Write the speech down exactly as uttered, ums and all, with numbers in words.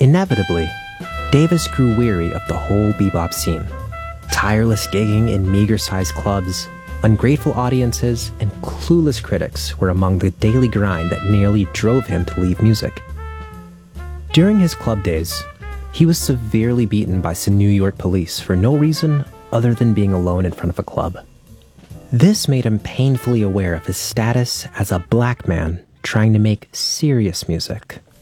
Inevitably, Davis grew weary of the whole bebop scene. Tireless gigging in meager-sized clubs, ungrateful audiences, and clueless critics were among the daily grind that nearly drove him to leave music. During his club days, he was severely beaten by some New York police for no reason other than being alone in front of a club. This made him painfully aware of his status as a black man trying to make serious music.